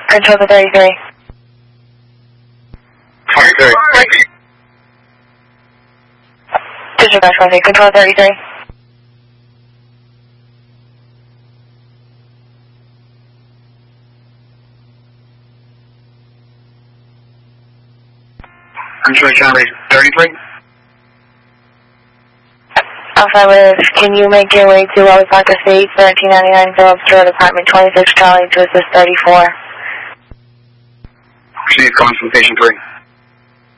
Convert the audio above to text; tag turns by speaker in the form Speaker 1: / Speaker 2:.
Speaker 1: Control to 33.
Speaker 2: 23.
Speaker 1: Disregard 23. Control 33.
Speaker 2: Control Charlie 33.
Speaker 1: Affirmative. Can you make your way to Wally Park Estate, 1399 Phillips Road, apartment 26 Charlie, to assist 34?
Speaker 2: Proceed consultation 3.